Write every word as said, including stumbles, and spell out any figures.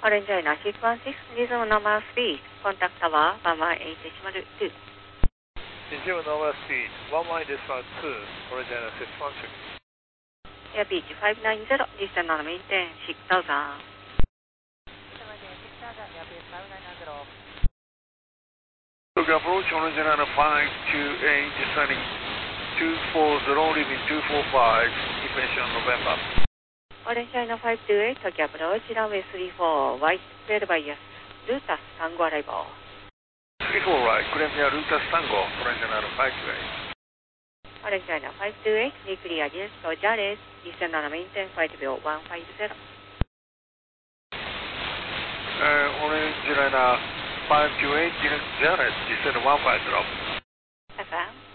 Orange China six one six, resume normal speed. Contact tower one one eight decimal two. Resume normal speed one one eight decimal two, Orange China six one six. Air Beach five nine zero, descend on maintain six thousand. Approach Orange China five two eight, descending two four zero, leaving two four five, information November. Orange China five two eight, Tokyo approach, runway three four, white, cleared by yes, Lutas, Tango arrival. three four right, clear via Lutas Tango, Orange China five two eight. Orange China five two eight, clear against Jared, descend on maintain flight view one five zero. Uh, Orange China five two eight, direct Jared, descend one five zero. F M.